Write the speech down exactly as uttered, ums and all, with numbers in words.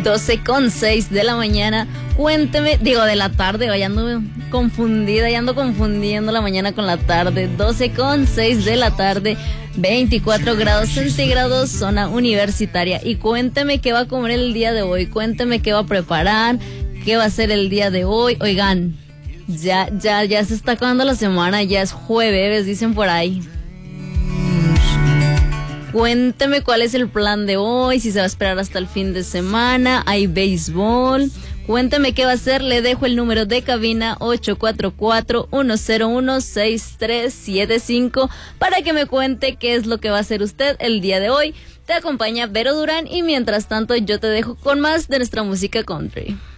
doce con seis de la mañana. Cuénteme, digo de la tarde, vaya ando confundida, ya ando confundiendo la mañana con la tarde. doce con seis de la tarde, veinticuatro grados centígrados, zona universitaria. Y cuénteme qué va a comer el día de hoy, cuénteme qué va a preparar, qué va a hacer el día de hoy. Oigan, ya, ya, ya se está acabando la semana, ya es jueves, dicen por ahí. Cuénteme cuál es el plan de hoy, si se va a esperar hasta el fin de semana, hay béisbol. Cuénteme qué va a hacer, le dejo el número de cabina ocho cuatro cuatro, uno cero uno, seis tres siete cinco para que me cuente qué es lo que va a hacer usted el día de hoy. Te acompaña Vero Durán y mientras tanto yo te dejo con más de nuestra música country.